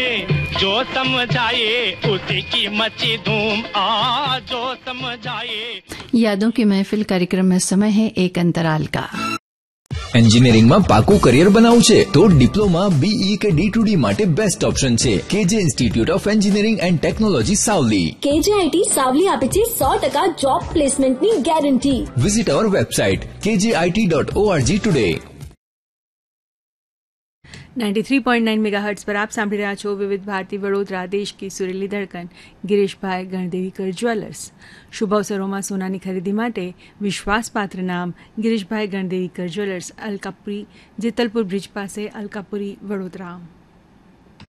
जो समझाए उसी की मची धूम, जो समझाए। यादों की महफिल कार्यक्रम में समय है एक अंतराल का। એન્જિનિયરિંગ માં પાકું કરિયર બનાવવું છે તો ડિપ્લોમા, બીઈ કે D2D માટે બેસ્ટ ઓપ્શન છે કેજે institute of engineering and technology Savli. KJIT Savli આપે છે 100% જોબ પ્લેસમેન્ટની ગેરંટી. વિઝિટ અવર વેબસાઇટ kjit.org ટુડે. 93.9 मेगाहर्ट्ज पर आप સાંભળી રહ્યા છો વિવિધ ભારતી વડોદરા, દેશ की સુરેલી ધડકન. ગિરીશભાઈ ગણદેવીકર જ્વેલર્સ. શુભ અવસરોમાં સોનાની ખરીદી માટે વિશ્વાસપાત્ર નામ ગિરીશભાઈ ગણદેવીકર જ્વેલર્સ, અલકાપુરી, જેતલપુર બ્રિજ પાસે, અલકાપુરી, વડોદરા.